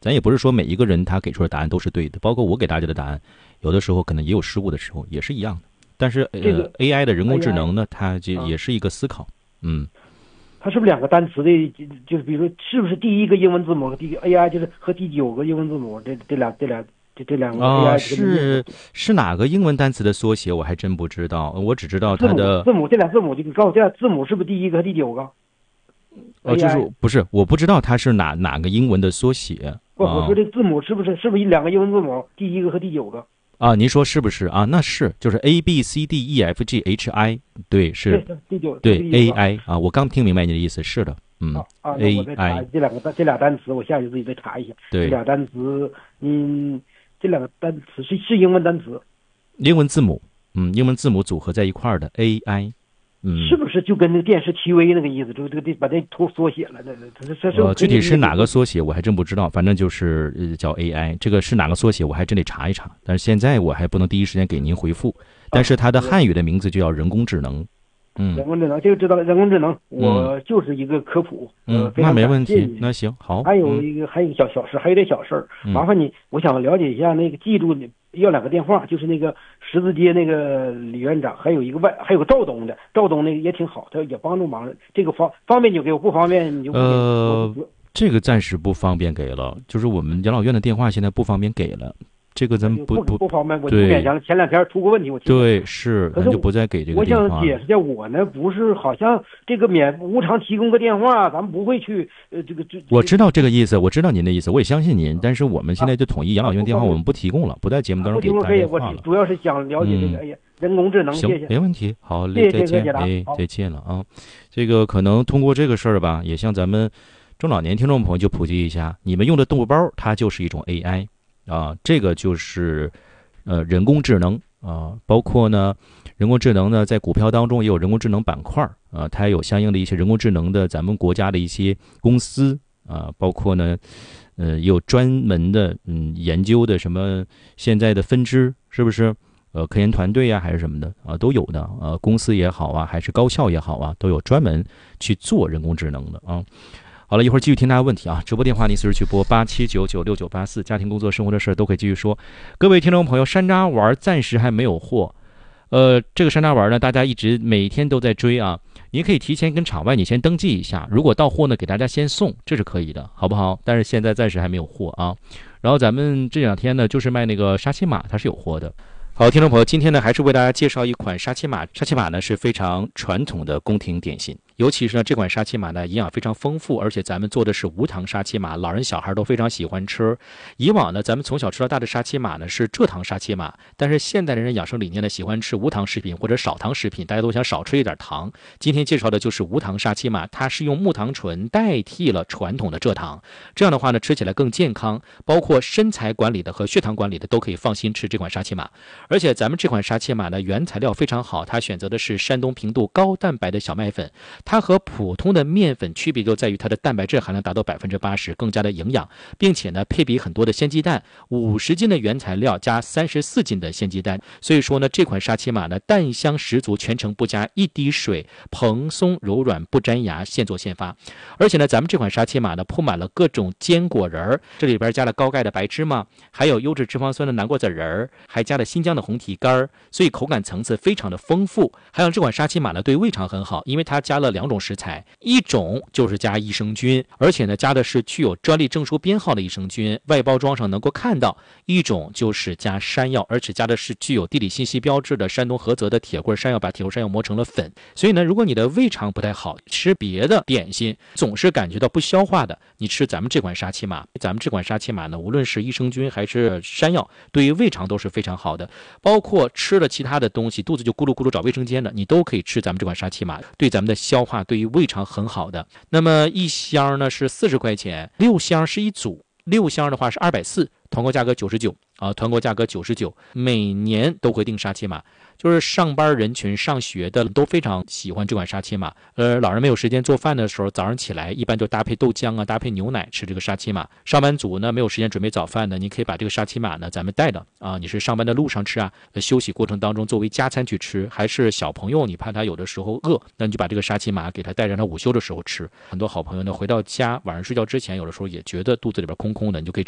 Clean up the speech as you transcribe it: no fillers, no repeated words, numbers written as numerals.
咱也不是说每一个人他给出的答案都是对的，包括我给大家的答案，有的时候可能也有失误的时候，也是一样的。但是AI 的人工智能呢，它就也是一个思考， 它是不是两个单词的，就是比如说是不是第一个英文字母和AI 就是和第9个英文字母这两个 AI 是哪个英文单词的缩写？我还真不知道，我只知道它的字母这俩字母，就你告诉我这俩字母是不是第1个和第9个？ 就是不是？我不知道它是哪个英文的缩写。 我说这字母是不是两个英文字母，第1个和第9个？ 啊，您说是不是啊？那是，就是 ABCDEFGHI， 对，是第9， 对 AI 啊，我刚听明白你的意思，是的 ，AI 这俩单词，我下去自己再查一下。 对， 这俩单词，这两个单词是英文单词， 英文字母，英文字母组合在一块儿的 AI。 是不是就跟那个电视 TV 那个意思？就把这图缩写了？这具体是哪个缩写我还真不知道，反正就是叫 AI。这个是哪个缩写我还真得查一查，但是现在我还不能第一时间给您回复。但是它的汉语的名字就叫人工智能。 人工智能这个知道了，人工智能我就是一个科普。 那没问题，那行好。 还有一个小事，还有点小事儿，麻烦你，我想了解一下那个，记住要2个电话，就是那个十字街那个李院长，还有个赵东的，赵东那个也挺好，他也帮助忙。这个方便你就给我，不方便你就这个暂时不方便给了，就是我们养老院的电话现在不方便给了。这个咱们不方便，我就勉强。前2天出过问题，我对是，咱就不再给这个电话。 我想解释一下，我呢不是好像这个无偿提供个电话，咱们不会去我知道这个意思，我知道您的意思，我也相信您。但是我们现在就统一养老院电话，我们不提供了，不在节目当中给大家电话了。 我主要是想了解这个人工智能。 行， 谢谢， 没问题。好， 再见，再见了啊。这个可能通过这个事儿吧，也向咱们中老年听众朋友就普及一下，你们用的动物包，它就是一种 AI。这个就是人工智能包括呢人工智能呢在股票当中也有人工智能板块它也有相应的一些人工智能的咱们国家的一些公司包括呢也有专门的研究的什么现在的分支是不是科研团队还是什么的都有的公司也好还是高校也好都有专门去做人工智能的好了，一会儿继续听大家问题直播电话您随时去拨87996984，家庭工作生活的事都可以继续说。各位听众朋友，山楂丸暂时还没有货，这个山楂丸呢，大家一直每天都在追您可以提前跟场外你先登记一下，如果到货呢，给大家先送，这是可以的，好不好？但是现在暂时还没有货然后咱们这2天呢，就是卖那个沙琪玛，它是有货的。好，听众朋友，今天呢还是为大家介绍一款沙琪玛。沙琪玛呢是非常传统的宫廷点心，尤其是呢这款沙琪玛呢营养非常丰富，而且咱们做的是无糖沙琪玛，老人小孩都非常喜欢吃。以往呢咱们从小吃到大的沙琪玛呢是蔗糖沙琪玛，但是现代人养生理念呢喜欢吃无糖食品或者少糖食品，大家都想少吃一点糖。今天介绍的就是无糖沙琪玛，它是用木糖醇代替了传统的蔗糖，这样的话呢吃起来更健康，包括身材管理的和血糖管理的都可以放心吃这款沙琪玛。而且咱们这款沙琪玛呢原材料非常好，它选择的是山东平度高蛋白的小麦粉，它和普通的面粉区别就在于它的蛋白质含量达到 80%， 更加的营养，并且呢配比很多的鲜鸡蛋，50斤的原材料加34斤的鲜鸡蛋，所以说呢这款沙琪玛呢蛋香十足，全程不加一滴水，蓬松柔软不粘牙，现做现发。而且呢咱们这款沙琪玛呢铺满了各种坚果仁，这里边加了高钙的白芝麻，还有优质脂肪酸的南瓜籽仁，还加了新疆的红提干，所以口感层次非常的丰富。还有这款沙琪玛呢对胃肠很好，因为它加了2种食材，一种就是加益生菌，而且呢加的是具有专利证书编号的益生菌，外包装上能够看到；一种就是加山药，而且加的是具有地理信息标志的山东菏泽的铁棍山药，把铁棍山药磨成了粉。所以呢如果你的胃肠不太好，吃别的点心总是感觉到不消化的，你吃咱们这款沙琪玛，咱们这款沙琪玛呢无论是益生菌还是山药，对于胃肠都是非常好的，包括吃了其他的东西肚子就咕噜咕噜找卫生间的，你都可以吃咱们这款沙琪玛，对咱们的消化对于胃肠很好的。那么一箱呢是40块钱，6箱是一组，6箱的话是240，团购价格99团购价格99，每年都会订沙琪玛，就是上班人群上学的都非常喜欢这款沙琪玛。老人没有时间做饭的时候，早上起来一般就搭配豆浆搭配牛奶吃这个沙琪玛。上班族呢没有时间准备早饭的，你可以把这个沙琪玛呢咱们带着你是上班的路上吃休息过程当中作为加餐去吃，还是小朋友你怕他有的时候饿，那你就把这个沙琪玛给他带让他午休的时候吃。很多好朋友呢回到家晚上睡觉之前，有的时候也觉得肚子里边空空的，你就可以